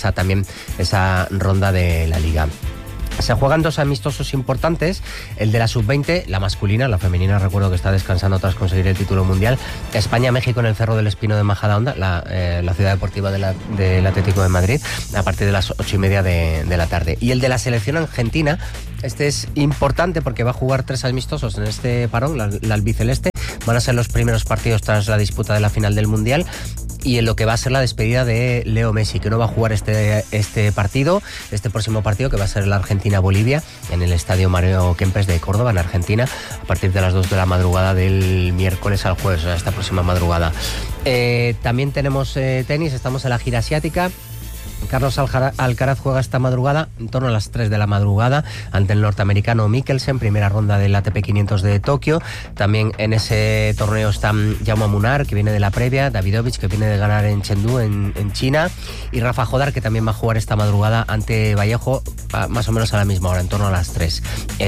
esa ronda de la Liga. Se juegan 2 amistosos importantes, el de la sub-20, la masculina, la femenina recuerdo que está descansando tras conseguir el título mundial. España-México en el Cerro del Espino de Majadahonda, la ciudad deportiva del Atlético de Madrid, a partir de las 8:30 de la tarde. Y el de la selección argentina, este es importante porque va a jugar 3 amistosos en este parón, la albiceleste. Van a ser los primeros partidos tras la disputa de la final del Mundial y en lo que va a ser la despedida de Leo Messi, que no va a jugar este próximo partido, que va a ser la Argentina-Bolivia, en el Estadio Mario Kempes de Córdoba, en Argentina, a partir de las 2 de la madrugada del miércoles al jueves, o sea, esta próxima madrugada. También tenemos tenis, estamos en la gira asiática. Carlos Alcaraz juega esta madrugada, en torno a las 3 de la madrugada, ante el norteamericano Mikkelsen, primera ronda del ATP 500 de Tokio. También en ese torneo están Jaume Munar, que viene de la previa, Davidovich, que viene de ganar en Chengdu, en China, y Rafa Jodar, que también va a jugar esta madrugada ante Vallejo, más o menos a la misma hora, en torno a las 3.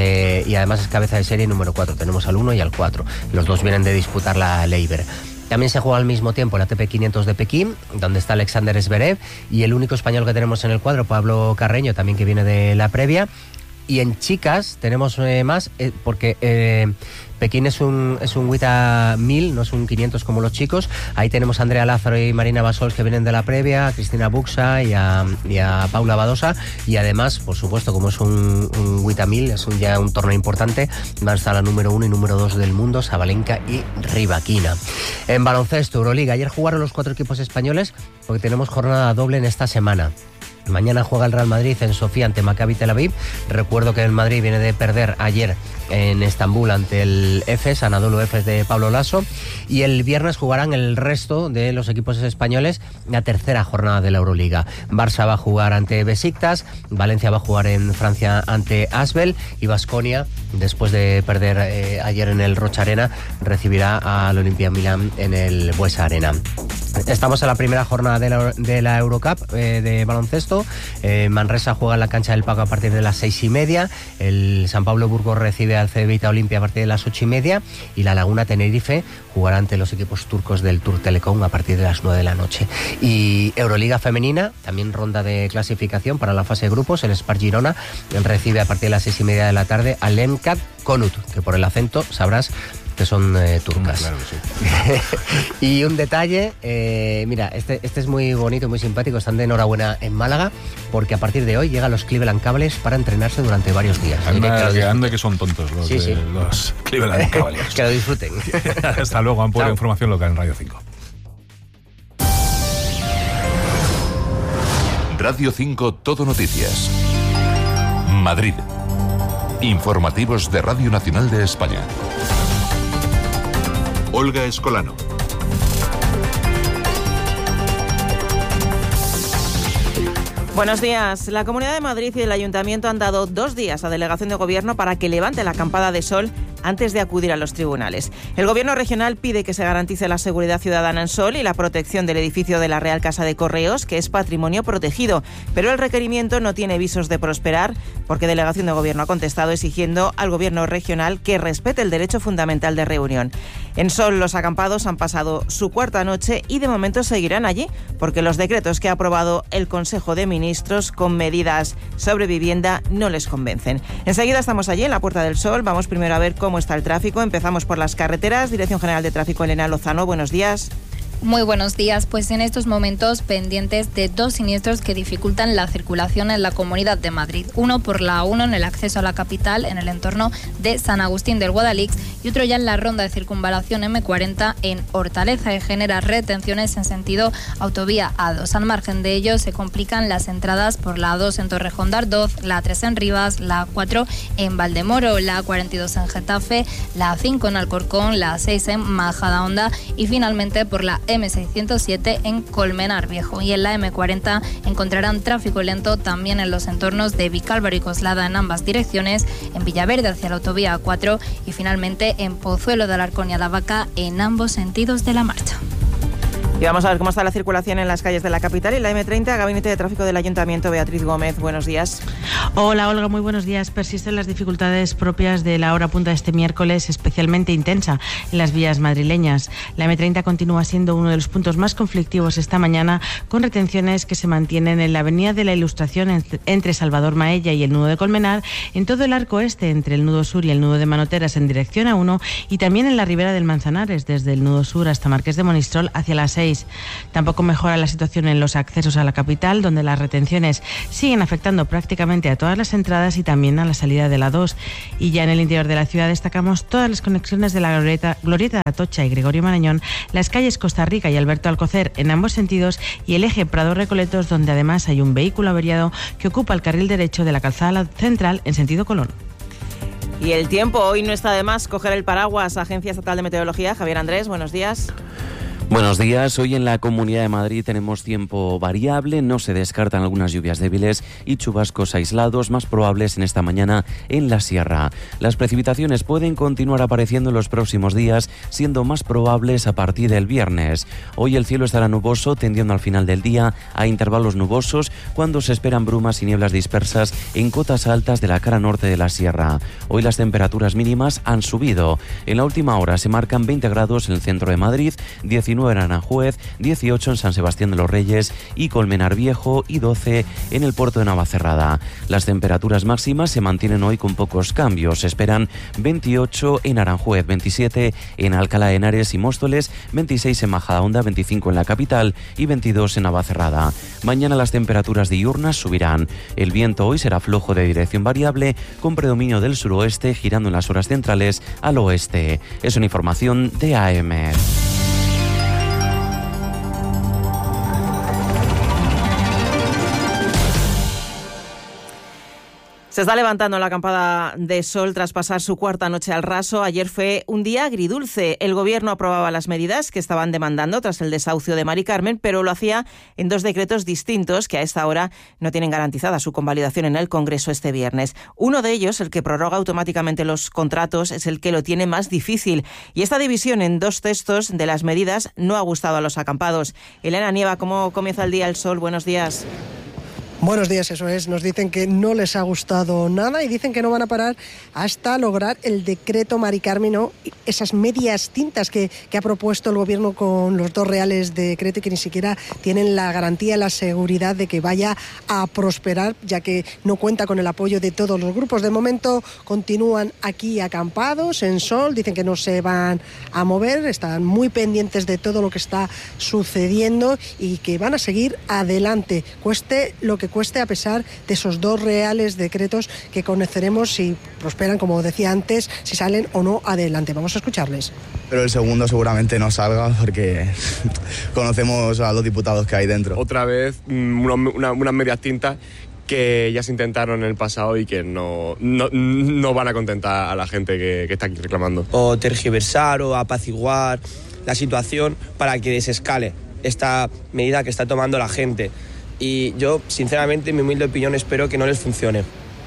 Y además es cabeza de serie número 4, tenemos al 1 y al 4. Los dos vienen de disputar la Leiber. También se juega al mismo tiempo el ATP 500 de Pekín, donde está Alexander Zverev, y el único español que tenemos en el cuadro, Pablo Carreño, también que viene de la previa. Y en chicas tenemos más, porque Pekín es un WTA 1000, no es un 500 como los chicos. Ahí tenemos a Andrea Lázaro y Marina Basols, que vienen de la previa, a Cristina Buxa y a Paula Badosa. Y además, por supuesto, como es un WTA 1000, es ya un torneo importante, van a estar la número 1 y número 2 del mundo, Sabalenka y Rybakina. En baloncesto, Euroliga, ayer jugaron los 4 equipos españoles, porque tenemos jornada doble en esta semana. Mañana juega el Real Madrid en Sofía ante Maccabi Tel Aviv. Recuerdo que el Madrid viene de perder ayer en Estambul ante el Efes, Anadolu Efes de Pablo Lasso. Y el viernes jugarán el resto de los equipos españoles la tercera jornada de la Euroliga. Barça va a jugar ante Besiktas, Valencia va a jugar en Francia ante Asbel y Baskonia, después de perder ayer en el Rocha Arena, recibirá al Olimpia Milán en el Buesa Arena. Estamos en la primera jornada de la Eurocup de baloncesto. Manresa juega en la cancha del Paco a partir de las 6:30. El San Pablo Burgos recibe al Cedevita Olimpia a partir de las 8:30. Y la Laguna Tenerife jugará ante los equipos turcos del Tour Telecom a partir de las 9 de la noche. Y Euroliga femenina, también ronda de clasificación para la fase de grupos. El Spar Girona recibe a partir de las 6:30 de la tarde al Lemcat Konut, que por el acento sabrás que son turcas. Claro que sí. Y un detalle, mira, este es muy bonito, muy simpático, están de enhorabuena en Málaga, porque a partir de hoy llegan los Cleveland Cavaliers para entrenarse durante varios días. Anda que son tontos los, sí. Los Cleveland Cavaliers. Que lo disfruten. Hasta luego, Ampuero, información local en Radio 5. Radio 5 Todo Noticias. Madrid. Informativos de Radio Nacional de España. Olga Escolano. Buenos días. La Comunidad de Madrid y el Ayuntamiento han dado 2 días a Delegación de Gobierno para que levante la acampada de sol antes de acudir a los tribunales. El Gobierno regional pide que se garantice la seguridad ciudadana en Sol y la protección del edificio de la Real Casa de Correos, que es patrimonio protegido, pero el requerimiento no tiene visos de prosperar porque Delegación de Gobierno ha contestado exigiendo al Gobierno regional que respete el derecho fundamental de reunión. En Sol, los acampados han pasado su cuarta noche y de momento seguirán allí porque los decretos que ha aprobado el Consejo de Ministros con medidas sobre vivienda no les convencen. Enseguida estamos allí en la Puerta del Sol. Vamos primero a ver cómo está el tráfico. Empezamos por las carreteras. Dirección General de Tráfico, Elena Lozano, buenos días. Muy buenos días. Pues en estos momentos pendientes de 2 siniestros que dificultan la circulación en la Comunidad de Madrid. Uno por la A1 en el acceso a la capital, en el entorno de San Agustín del Guadalix, y otro ya en la ronda de circunvalación M40 en Hortaleza, y genera retenciones en sentido autovía A2. Al margen de ello se complican las entradas por la A2 en Torrejón de Ardoz, la A3 en Rivas, la A4 en Valdemoro, la A42 en Getafe, la A5 en Alcorcón, la A6 en Majadahonda y finalmente por la M607 en Colmenar Viejo. Y en la M40 encontrarán tráfico lento también en los entornos de Vicálvaro y Coslada en ambas direcciones, en Villaverde hacia la autovía A4 y finalmente en Pozuelo de Alarcón y Alavaca en ambos sentidos de la marcha. Y vamos a ver cómo está la circulación en las calles de la capital. Y la M30, Gabinete de Tráfico del Ayuntamiento, Beatriz Gómez, buenos días. Hola Olga, muy buenos días. Persisten las dificultades propias de la hora punta de este miércoles, especialmente intensa en las vías madrileñas. La M30 continúa siendo uno de los puntos más conflictivos esta mañana, con retenciones que se mantienen en la Avenida de la Ilustración entre Salvador Maella y el nudo de Colmenar, en todo el arco este entre el nudo sur y el nudo de Manoteras en dirección A1 y también en la ribera del Manzanares, desde el nudo sur hasta Marqués de Monistrol hacia la 6. Tampoco mejora la situación en los accesos a la capital, donde las retenciones siguen afectando prácticamente a todas las entradas y también a la salida de la 2. Y ya en el interior de la ciudad destacamos todas las conexiones de la Glorieta de Atocha y Gregorio Marañón, las calles Costa Rica y Alberto Alcocer en ambos sentidos y el eje Prado-Recoletos, donde además hay un vehículo averiado que ocupa el carril derecho de la calzada central en sentido Colón. Y el tiempo, hoy no está de más coger el paraguas. Agencia Estatal de Meteorología, Javier Andrés, buenos días. Buenos días. Hoy en la Comunidad de Madrid tenemos tiempo variable, no se descartan algunas lluvias débiles y chubascos aislados más probables en esta mañana en la sierra. Las precipitaciones pueden continuar apareciendo en los próximos días, siendo más probables a partir del viernes. Hoy el cielo estará nuboso, tendiendo al final del día a intervalos nubosos, cuando se esperan brumas y nieblas dispersas en cotas altas de la cara norte de la sierra. Hoy las temperaturas mínimas han subido. En la última hora se marcan 20 grados en el centro de Madrid, 19 en Aranjuez, 18 en San Sebastián de los Reyes y Colmenar Viejo y 12 en el puerto de Navacerrada. Las temperaturas máximas se mantienen hoy con pocos cambios. Se esperan 28 en Aranjuez, 27 en Alcalá de Henares y Móstoles, 26 en Majadahonda, 25 en la capital y 22 en Navacerrada. Mañana las temperaturas diurnas subirán. El viento hoy será flojo de dirección variable, con predominio del suroeste, girando en las horas centrales al oeste. Es una información de AM. Se está levantando la acampada de sol tras pasar su cuarta noche al raso. Ayer fue un día agridulce. El Gobierno aprobaba las medidas que estaban demandando tras el desahucio de Mari Carmen, pero lo hacía en dos decretos distintos que a esta hora no tienen garantizada su convalidación en el Congreso este viernes. Uno de ellos, el que prorroga automáticamente los contratos, es el que lo tiene más difícil. Y esta división en dos textos de las medidas no ha gustado a los acampados. Elena Nieva, ¿cómo comienza el día el sol? Buenos días. Buenos días, eso es. Nos dicen que no les ha gustado nada y dicen que no van a parar hasta lograr el decreto Mari Carmen, o esas medias tintas que ha propuesto el Gobierno con los dos reales de decreto y que ni siquiera tienen la garantía, la seguridad de que vaya a prosperar, ya que no cuenta con el apoyo de todos los grupos. De momento continúan aquí acampados en sol, dicen que no se van a mover, están muy pendientes de todo lo que está sucediendo y que van a seguir adelante, cueste lo que cueste, a pesar de esos dos reales decretos que conoceremos si prosperan, como decía antes, si salen o no adelante. Vamos a escucharles. Pero el segundo seguramente no salga porque conocemos a los diputados que hay dentro. Otra vez unas medias tintas que ya se intentaron en el pasado y que no van a contentar a la gente que está aquí reclamando. O tergiversar o apaciguar la situación para que desescale esta medida que está tomando la gente. Y yo, sinceramente, en mi humilde opinión, espero que no les funcione.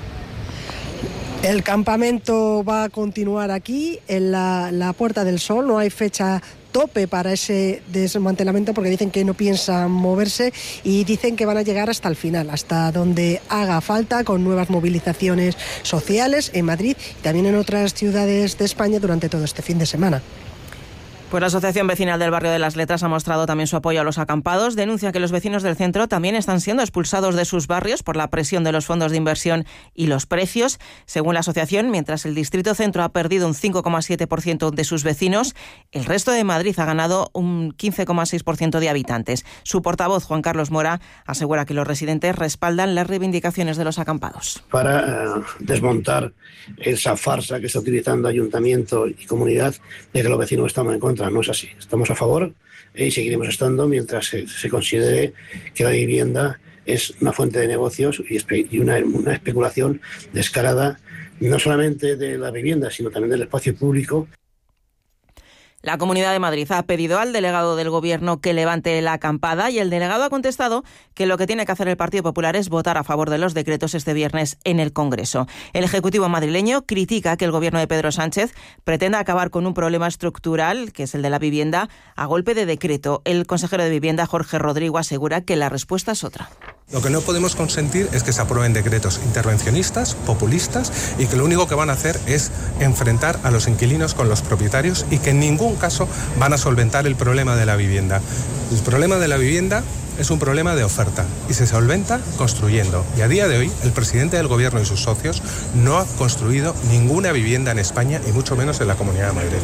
El campamento va a continuar aquí, en la Puerta del Sol. No hay fecha tope para ese desmantelamiento porque dicen que no piensan moverse y dicen que van a llegar hasta el final, hasta donde haga falta, con nuevas movilizaciones sociales en Madrid y también en otras ciudades de España durante todo este fin de semana. Pues la Asociación Vecinal del Barrio de las Letras ha mostrado también su apoyo a los acampados. Denuncia que los vecinos del centro también están siendo expulsados de sus barrios por la presión de los fondos de inversión y los precios. Según la asociación, mientras el Distrito Centro ha perdido un 5,7% de sus vecinos, el resto de Madrid ha ganado un 15,6% de habitantes. Su portavoz, Juan Carlos Mora, asegura que los residentes respaldan las reivindicaciones de los acampados. Para desmontar esa farsa que está utilizando ayuntamiento y comunidad de que los vecinos estamos en contra. No es así. Estamos a favor y seguiremos estando mientras se considere que la vivienda es una fuente de negocios y una especulación descarada, no solamente de la vivienda, sino también del espacio público. La Comunidad de Madrid ha pedido al delegado del Gobierno que levante la acampada y el delegado ha contestado que lo que tiene que hacer el Partido Popular es votar a favor de los decretos este viernes en el Congreso. El Ejecutivo madrileño critica que el Gobierno de Pedro Sánchez pretenda acabar con un problema estructural, que es el de la vivienda, a golpe de decreto. El consejero de Vivienda, Jorge Rodrigo, asegura que la respuesta es otra. Lo que no podemos consentir es que se aprueben decretos intervencionistas, populistas y que lo único que van a hacer es enfrentar a los inquilinos con los propietarios y que en ningún caso van a solventar el problema de la vivienda. El problema de la vivienda es un problema de oferta y se solventa construyendo. Y a día de hoy el presidente del Gobierno y sus socios no ha construido ninguna vivienda en España y mucho menos en la Comunidad de Madrid.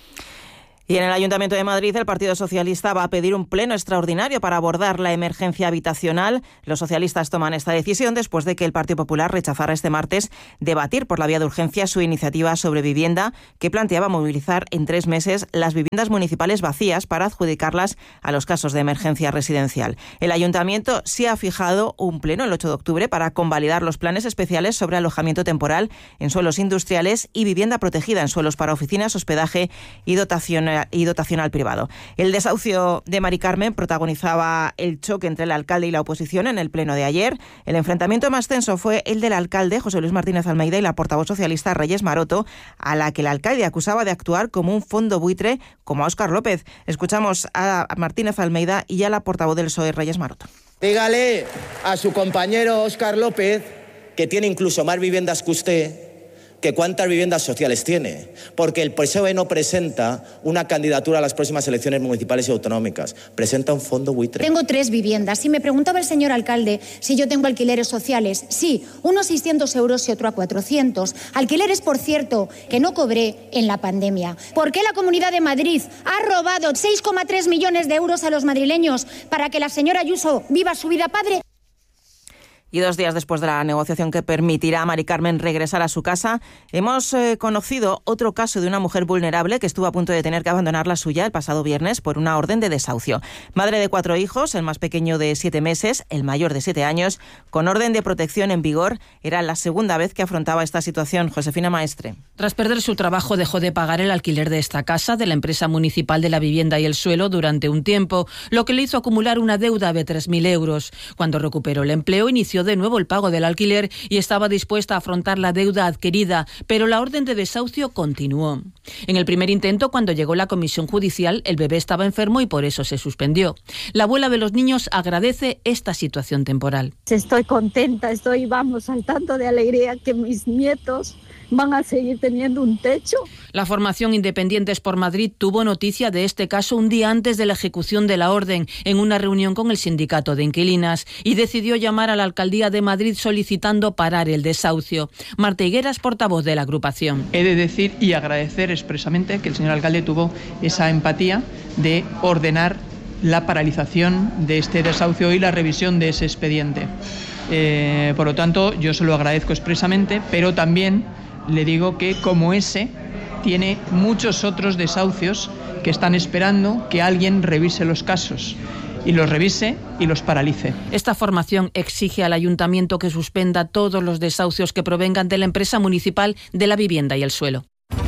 Y en el Ayuntamiento de Madrid, el Partido Socialista va a pedir un pleno extraordinario para abordar la emergencia habitacional. Los socialistas toman esta decisión después de que el Partido Popular rechazara este martes debatir por la vía de urgencia su iniciativa sobre vivienda, que planteaba movilizar en 3 meses las viviendas municipales vacías para adjudicarlas a los casos de emergencia residencial. El Ayuntamiento sí ha fijado un pleno el 8 de octubre para convalidar los planes especiales sobre alojamiento temporal en suelos industriales y vivienda protegida en suelos para oficinas, hospedaje y dotación al privado. El desahucio de Mari Carmen protagonizaba el choque entre el alcalde y la oposición en el pleno de ayer. El enfrentamiento más tenso fue el del alcalde, José Luis Martínez Almeida, y la portavoz socialista Reyes Maroto, a la que el alcalde acusaba de actuar como un fondo buitre, como a Óscar López. Escuchamos a Martínez Almeida y a la portavoz del PSOE, Reyes Maroto. Dígale a su compañero Óscar López, que tiene incluso más viviendas que usted, que cuántas viviendas sociales tiene, porque el PSOE no presenta una candidatura a las próximas elecciones municipales y autonómicas, presenta un fondo buitre. Tengo 3 viviendas. Si me preguntaba el señor alcalde si yo tengo alquileres sociales, sí, uno a 600 euros y otro a 400. Alquileres, por cierto, que no cobré en la pandemia. ¿Por qué la Comunidad de Madrid ha robado 6,3 millones de euros a los madrileños para que la señora Ayuso viva su vida padre? Y 2 días después de la negociación que permitirá a Mari Carmen regresar a su casa, hemos conocido otro caso de una mujer vulnerable que estuvo a punto de tener que abandonar la suya el pasado viernes por una orden de desahucio. Madre de 4 hijos, el más pequeño de 7 meses, el mayor de 7 años, con orden de protección en vigor, era la segunda vez que afrontaba esta situación. Josefina Maestre. Tras perder su trabajo, dejó de pagar el alquiler de esta casa de la empresa municipal de la vivienda y el suelo durante un tiempo, lo que le hizo acumular una deuda de 3.000 euros. Cuando recuperó el empleo, inició de nuevo el pago del alquiler y estaba dispuesta a afrontar la deuda adquirida, pero la orden de desahucio continuó. En el primer intento, cuando llegó la comisión judicial, el bebé estaba enfermo y por eso se suspendió. La abuela de los niños agradece esta situación temporal. Estoy contenta, saltando de alegría que mis nietos van a seguir teniendo un techo. La formación Independientes por Madrid tuvo noticia de este caso un día antes de la ejecución de la orden en una reunión con el sindicato de inquilinas y decidió llamar a la alcaldía de Madrid solicitando parar el desahucio. Marta Higueras, portavoz de la agrupación. He de decir y agradecer expresamente que el señor alcalde tuvo esa empatía de ordenar la paralización de este desahucio y la revisión de ese expediente. Por lo tanto, yo se lo agradezco expresamente, pero también le digo que como ese tiene muchos otros desahucios que están esperando que alguien revise los casos y los revise y los paralice. Esta formación exige al ayuntamiento que suspenda todos los desahucios que provengan de la empresa municipal de la vivienda y el suelo.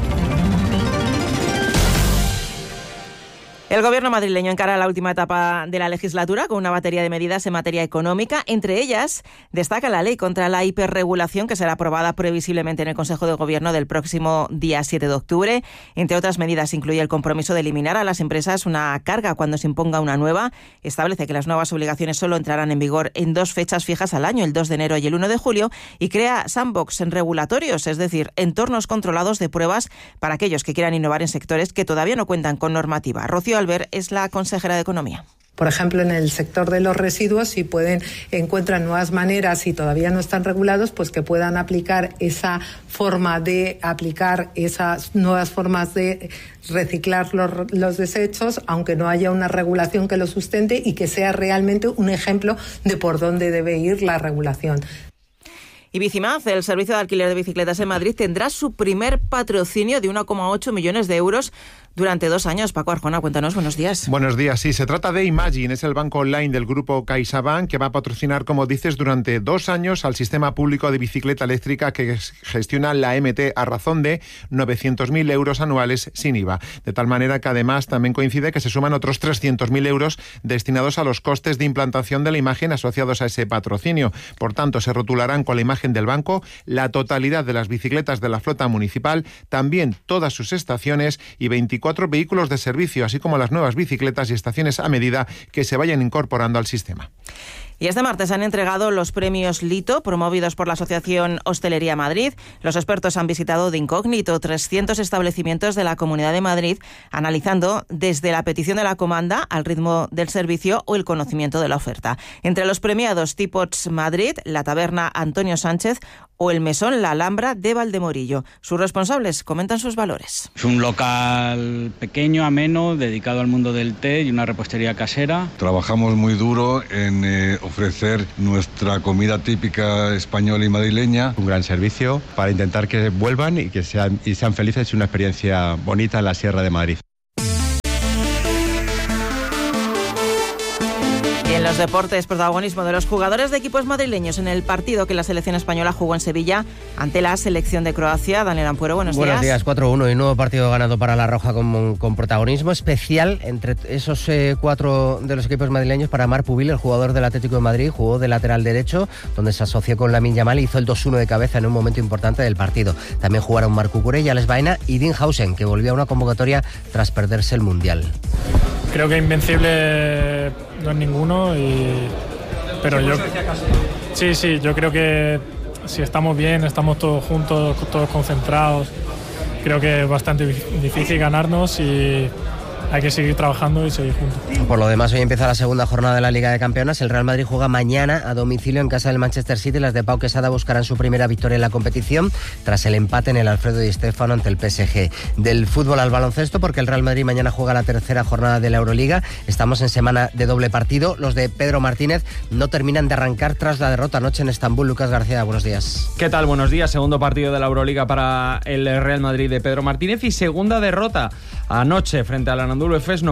El Gobierno madrileño encara la última etapa de la legislatura con una batería de medidas en materia económica. Entre ellas, destaca la ley contra la hiperregulación que será aprobada previsiblemente en el Consejo de Gobierno del próximo día 7 de octubre. Entre otras medidas, incluye el compromiso de eliminar a las empresas una carga cuando se imponga una nueva. Establece que las nuevas obligaciones solo entrarán en vigor en 2 fechas fijas al año, el 2 de enero y el 1 de julio, y crea sandbox regulatorios, es decir, entornos controlados de pruebas para aquellos que quieran innovar en sectores que todavía no cuentan con normativa. Rocío Albert es la consejera de Economía. Por ejemplo, en el sector de los residuos, si encuentran nuevas maneras y todavía no están regulados, pues que puedan aplicar esa forma de aplicar esas nuevas formas de reciclar los desechos, aunque no haya una regulación que lo sustente y que sea realmente un ejemplo de por dónde debe ir la regulación. Y Bicimaz, el servicio de alquiler de bicicletas en Madrid, tendrá su primer patrocinio de 1,8 millones de euros durante 2 años. Paco Arjona, cuéntanos, buenos días. Buenos días, sí, se trata de Imagine, es el banco online del grupo CaixaBank que va a patrocinar, como dices, durante 2 años al sistema público de bicicleta eléctrica que gestiona la MT a razón de 900.000 euros anuales sin IVA. De tal manera que además también coincide que se suman otros 300.000 euros destinados a los costes de implantación de la imagen asociados a ese patrocinio. Por tanto, se rotularán con la imagen del banco la totalidad de las bicicletas de la flota municipal, también todas sus estaciones y 24 vehículos de servicio, así como las nuevas bicicletas y estaciones a medida que se vayan incorporando al sistema. Y este martes han entregado los premios Lito, promovidos por la Asociación Hostelería Madrid. Los expertos han visitado de incógnito 300 establecimientos de la Comunidad de Madrid, analizando desde la petición de la comanda al ritmo del servicio o el conocimiento de la oferta. Entre los premiados, Tipots Madrid, la taberna Antonio Sánchez o el mesón La Alhambra de Valdemorillo. Sus responsables comentan sus valores. Es un local pequeño, ameno, dedicado al mundo del té y una repostería casera. Trabajamos muy duro en ofrecer nuestra comida típica española y madrileña. Un gran servicio para intentar que vuelvan y que sean felices. Es una experiencia bonita en la Sierra de Madrid. Y en los deportes, protagonismo de los jugadores de equipos madrileños en el partido que la selección española jugó en Sevilla ante la selección de Croacia. Daniel Ampuero, buenos días. Buenos días, 4-1 y nuevo partido ganado para la Roja con protagonismo especial entre esos 4 de los equipos madrileños para Marc Pubil, el jugador del Atlético de Madrid, jugó de lateral derecho, donde se asoció con Lamine Yamal y hizo el 2-1 de cabeza en un momento importante del partido. También jugaron Marc Cucurella, Alex Baena y Dean Hausen, que volvió a una convocatoria tras perderse el Mundial. Creo que invencible no es ninguno, pero yo sí, yo creo que si estamos bien, estamos todos juntos, todos concentrados, creo que es bastante difícil ganarnos y hay que seguir trabajando y seguir juntos. Por lo demás, hoy empieza la segunda jornada de la Liga de Campeones. El Real Madrid juega mañana a domicilio en casa del Manchester City. Las de Pau Quesada buscarán su primera victoria en la competición tras el empate en el Alfredo Di Stéfano ante el PSG. Del fútbol al baloncesto, porque el Real Madrid mañana juega la tercera jornada de la Euroliga. Estamos en semana de doble partido. Los de Pedro Martínez no terminan de arrancar tras la derrota anoche en Estambul. Lucas García, buenos días. ¿Qué tal? Buenos días. Segundo partido de la Euroliga para el Real Madrid de Pedro Martínez y segunda derrota anoche frente al Anadolu Efes,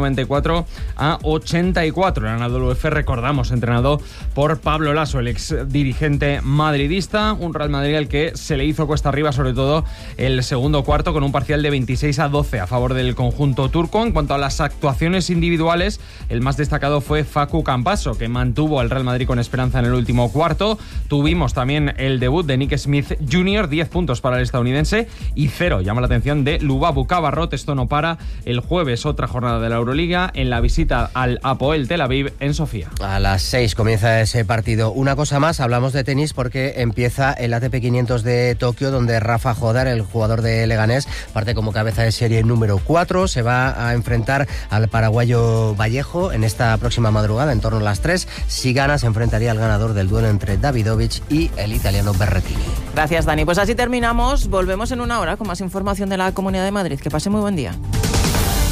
94-84. El Anadolu Efes, recordamos, entrenado por Pablo Lasso, el ex dirigente madridista. Un Real Madrid al que se le hizo cuesta arriba, sobre todo el segundo cuarto, con un parcial de 26-12 a favor del conjunto turco. En cuanto a las actuaciones individuales, el más destacado fue Facu Campaso, que mantuvo al Real Madrid con esperanza en el último cuarto. Tuvimos también el debut de Nick Smith Jr., 10 puntos para el estadounidense y 0. Llama la atención de Lubabu Cabarrot. Esto no para. El jueves, otra jornada de la Euroliga en la visita al Hapoel Tel Aviv en Sofía. A las 6 comienza ese partido. Una cosa más, hablamos de tenis porque empieza el ATP 500 de Tokio, donde Rafa Jodar, el jugador de Leganés, parte como cabeza de serie número 4. Se va a enfrentar al paraguayo Vallejo en esta próxima madrugada, en torno a las 3. Si gana, se enfrentaría al ganador del duelo entre Davidovich y el italiano Berrettini. Gracias, Dani. Pues así terminamos. Volvemos en una hora con más información de la Comunidad de Madrid. Que pase muy buen día.